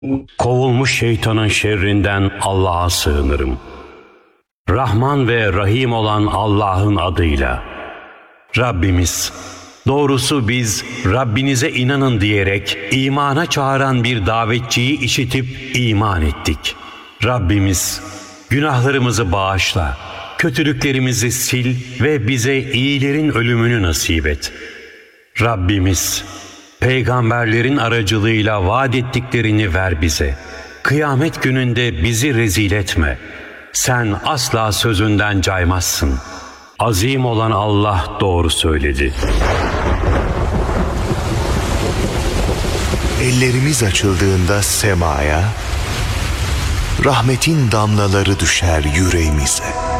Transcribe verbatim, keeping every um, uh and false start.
Kovulmuş şeytanın şerrinden Allah'a sığınırım. Rahman ve Rahim olan Allah'ın adıyla. Rabbimiz, doğrusu biz Rabbinize inanın diyerek imana çağıran bir davetçiyi işitip iman ettik. Rabbimiz, günahlarımızı bağışla, kötülüklerimizi sil ve bize iyilerin ölümünü nasip et. Rabbimiz, peygamberlerin aracılığıyla vaat ettiklerini ver bize. Kıyamet gününde bizi rezil etme. Sen asla sözünden caymazsın. Azim olan Allah doğru söyledi. Ellerimiz açıldığında semaya, rahmetin damlaları düşer yüreğimize.